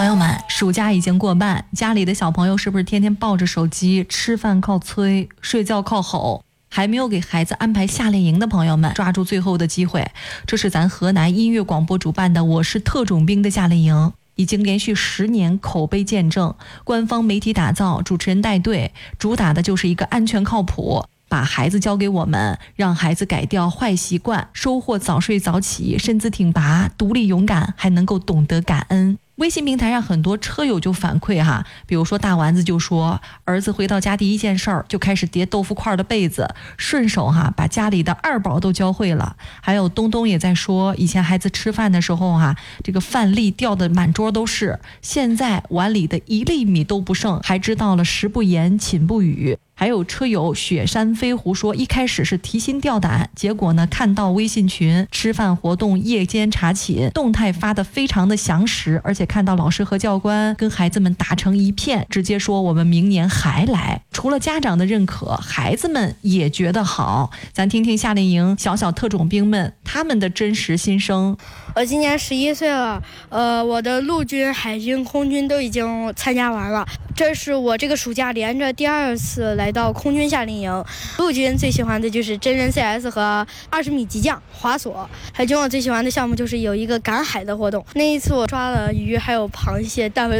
朋友们，暑假已经过半，家里的小朋友是不是天天抱着手机，吃饭靠催，睡觉靠吼？还没有给孩子安排夏令营的朋友们，抓住最后的机会，这是咱河南音乐广播主办的我是特种兵的夏令营，已经连续10年口碑见证，官方媒体打造，主持人带队，主打的就是一个安全靠谱，把孩子交给我们，让孩子改掉坏习惯，收获早睡早起，身姿挺拔，独立勇敢，还能够懂得感恩。微信平台上很多车友就反馈哈，比如说大丸子就说，儿子回到家第一件事儿就开始叠豆腐块的被子，顺手把家里的二宝都教会了。还有东东也在说，以前孩子吃饭的时候这个饭粒掉的满桌都是，现在碗里的1粒米都不剩，还知道了食不言寝不语。还有车友雪山飞狐说，一开始是提心吊胆，结果呢看到微信群吃饭活动夜间查寝动态发得非常的详实，而且看到老师和教官跟孩子们打成一片，直接说我们明年还来。除了家长的认可，孩子们也觉得好。咱听听夏令营小特种兵们他们的真实心声。 我今年11岁了，我的陆军、海军、空军都已经参加完了。这是我这个暑假连着第2次来到空军夏令营。陆军最喜欢的就是真人 CS 和20米急降、滑索。海军我最喜欢的项目就是有一个赶海的活动。那一次我抓了鱼，还有螃蟹、带回